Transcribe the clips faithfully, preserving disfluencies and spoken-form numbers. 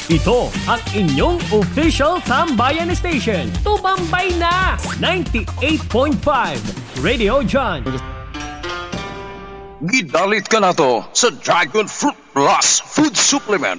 Ito ang inyong official Tambayan Station. Tumambay na! ninety-eight point five Radio John. Gidalit ka na to sa Dragon Fruit Plus Food Supplement.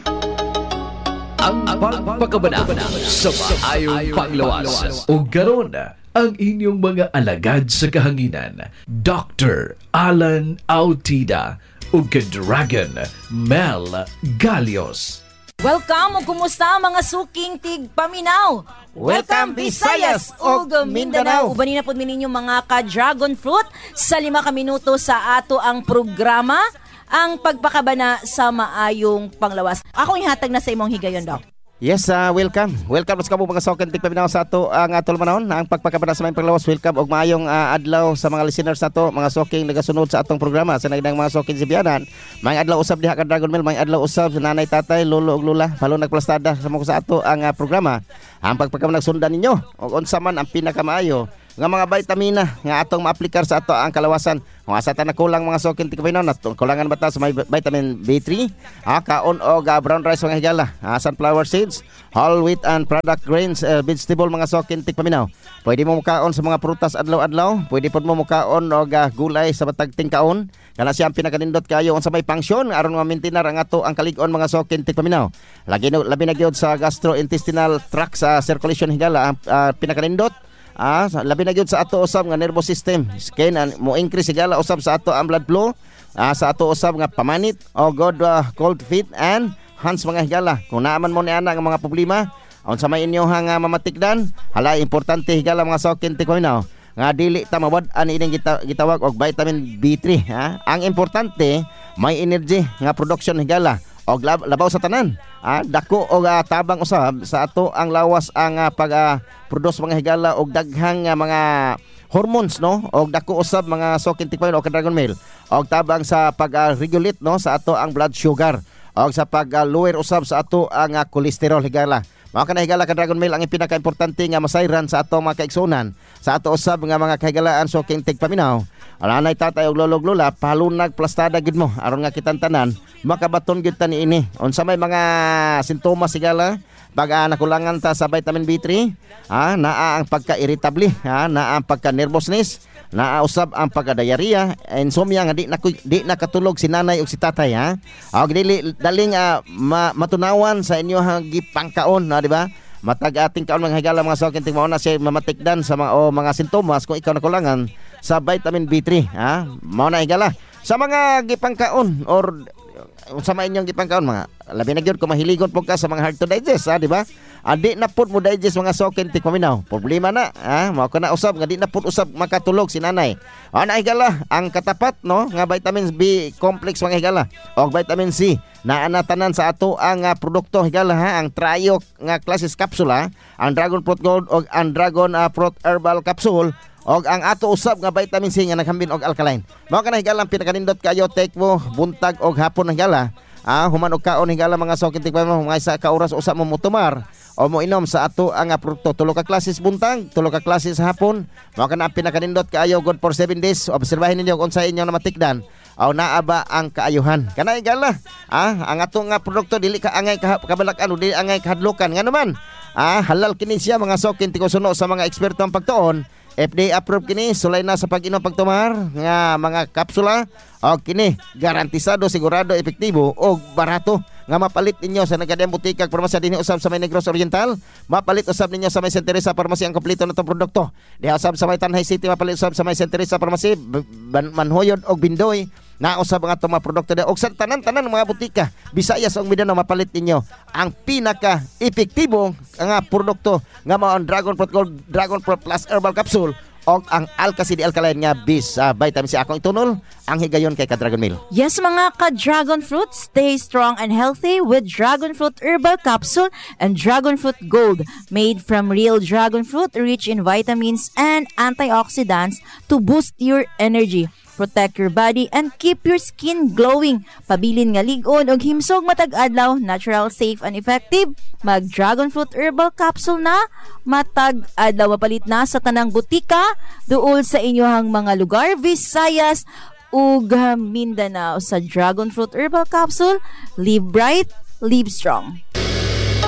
Ang pagpakabana sa maayong panglawas. O garon ang inyong mga alagad sa kahanginan, Doctor Alan Autida o Dragon Mel Galios. Welcome o kumusta mga suking tig paminaw. Welcome Visayas ug Mindanao. Ubanin na po ninyo mga ka-dragon fruit sa lima ka minuto sa ato ang programa, ang pagpakabana sa maayong panglawas. Ako ihatag na sa imong higayon, Doc. Yes, uh, welcome. Welcome sa mga soken tig paminaw sa ato ang ato manahon ang pagpakabana sa maayong panglawas. Welcome og maayong uh, adlaw sa mga listeners nato, mga soking nagasunod sa atong programa sa nagdang mga soking sibiyanan. Maayong adlaw usab diha ka Dragon Mill, maayong adlaw usab sa nanay, tatay, lolo ug lola, palo nagplastada sa mga sa ato ang uh, programa. Ang pagpakabana sundan ninyo og unsa man ang pinakamaayo nga mga vitamina nga atong maaplikar sa ato ang kalawasan. Kung asa ta na kulang mga sokin tig paminaw, natong kulangan ba ta sa may vitamin B three, ah, kaon og uh, brown rice mga higala, ah, sunflower seeds, whole wheat and product grains, uh, vegetable mga sokin tig paminaw. Pwede mo mukaon sa mga prutas adlaw-adlaw, pwede pod mo mukaon og uh, gulay sa batag tingkaon. Kana siya ang pinakanindot kayo unsa may function aron ma-maintain ang ato ang kalig-on mga sokin tig paminaw. Lagi no labi na gyud sa gastrointestinal tract sa circulation higala ang uh, pinakanindot. Ah, labi na gyud sa ato usab nga nervous system, skin and mo increase sigala usab sa ato ang blood flow, ah, sa ato usab nga pamanit o good uh, cold feet and hands mga higala. Kung naaman mo ni ana nga mga problema, unsa may inyo nga mamatikdan, hala importante higala mga sokin tig paminaw nga dili ta mawad-an ining gita, gitawag og vitamin B three, ha. Ang importante may energy nga production higala og lab, labaw sa tanan. Ah, dako og uh, tabang usab sa ato ang lawas ang uh, pag uh, produce mga higala og daghang uh, mga hormones, no, og dako usab mga sokin tig paminaw o Dragon Mill og tabang sa pag uh, regulate, no, sa ato ang blood sugar og sa pag uh, lower usab sa ato ang uh, cholesterol higala. Mao kana higala ka Dragon Mill ang pinaka-importante nga masayran sa ato mga kaigsunan, sa ato usab nga mga kahigalaan soking tig paminaw. Alanay tatay og lolo lola palunag plastada gid mo aron nga kitang tanan makabaton gid ta niini. Unsa may mga sintomas sigala pag uh, nakulangan ta sa vitamin B three, ha, naa ang pagka-irritable, ha, naa ang pagka-nervousness, naa usab ang pagka-diarrhea, insomnia nga di na di nakatulog si nanay ug si tatay, ha. Og dili daling uh, ma, matunawan sa inyo hang gipangkaon, na di ba? Matag ating kaon mga higala mga sokin ting mao na siya mamatikdan sa mga o mga sintomas kung ikaw nakulangan sa vitamin B three, ha. Mao na higala sa mga gipangkaon or unsa may inyong gipangkaon mga labi na gyud kung mahiligon po ka sa mga hard to digest, ha, di ba? Adi na pud mo digest mga sokin tig paminaw. Problema na, ha, mao kana usab nga di na pud usab makatulog si nanay. Ana higala ang katapat, no, nga vitamin B complex mga higala og vitamin C naa na tanan sa ato ang uh, produkto higala, ha, ang trio nga klases kapsula, ang Dragon Fruit Gold og ang Dragon uh, Fruit Herbal Capsule og ang ato usab nga vitamin C nga naghambin og alkaline. Mao kana higala ang pinakanindot kayo take mo buntag og hapon higala. Ah, human og kaon higala mga sokin tig paminaw mga isa ka oras usa mo mutumar o mo inom sa ato ang uh, produkto. Tulo ka klases buntag, tulo ka klases hapon. Mao kana ang pinakanindot kayo good for seven days. Obserbahin ninyo kung sa inyo na matikdan aw naa ba ang kaayuhan. Kana higala, ah, ang ato nga produkto dili ka angay kabalak-an o dili angay kahadlukan. Nga naman, ah, halal kini siya mga sokin tig suno sa mga eksperto ang pagtuon. F D A approved kini, sulay na sa pag-inom pagtumar nga mga kapsula o kini garantisado, sigurado, epektibo o barato nga mapalit ninyo sa nagadiyang butika parmasya dinhi usab sa may Negros Oriental, mapalit usab ninyo sa may Saint Teresa Pharmacy ang kompleto natong produkto. Diha usab sa may Tanay City, mapalit usab sa may Saint Teresa Pharmacy, Manhoyod og Bindoy, na usab ang atong mga produkto de og sa tanan-tanan mga butika Visayas ug Mindanao, mapalit ninyo ang pinaka epektibo nga produkto nga mao ang Dragon Fruit Gold, Dragon Fruit Plus Herbal Capsule og ang Alka-C D Alkaline nga bis uh, vitamin C. Akong itunol ang higayon kay ka Dragon Mill. Yes mga ka-Dragon Fruit, stay strong and healthy with Dragon Fruit Herbal Capsule and Dragon Fruit Gold, made from real dragon fruit, rich in vitamins and antioxidants to boost your energy, protect your body, and keep your skin glowing. Pabilin nga lig-on og himsog matag adlaw, natural, safe, and effective. Mag Dragon Fruit Herbal Capsule na matag adlaw, mapalit na sa tanang butika duol sa inyohang mga lugar Visayas ug Mindanao. Sa Dragon Fruit Herbal Capsule, live bright, live strong.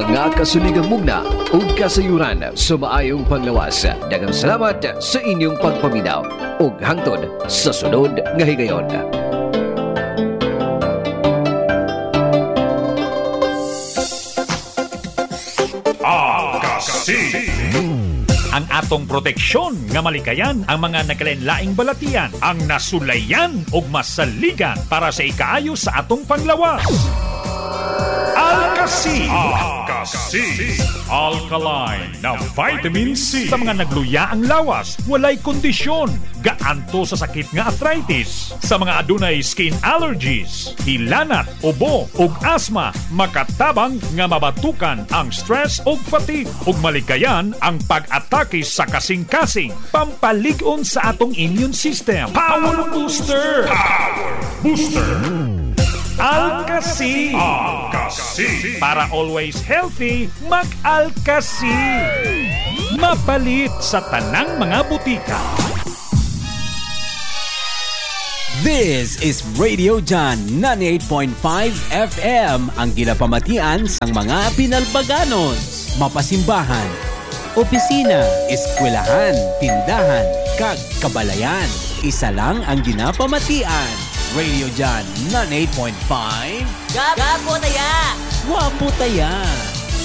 mga kasuligang mugna o kasayuran sa maayong panglawas. Daghang salamat sa inyong pagpaminaw ug hangtod sa sunod nga higayon. Akasi. Ang atong proteksyon nga malikayan ang mga nagkalain-laing balatian, ang nasulayan ug masaligan para sa ikaayo sa atong panglawas. Alkasi. Alkasi. Alkaline na vitamin C. Sa mga nagluya ang lawas, walay kondisyon. Gaanto sa sakit nga arthritis. Sa mga adunay skin allergies, hilanat, ubo, ug asma, makatabang nga mabatukan ang stress ug fatigue. Ug malikayan ang pag-atake sa kasing-kasing. Pampalig-on sa atong immune system. Power Booster. Power Booster. Alkasi. Alkasi. Para always healthy, mag-Alkasi. Mapalit sa tanang mga butika. This is Radio John ninety-eight point five F M, ang ginapamatian sang mga pinalbaganos, mapasimbahan, opisina, eskwelahan, tindahan, kag kabalayan. Isa lang ang ginapamatian. Radio John ninety-eight point five. Gapo taya! Wapo taya!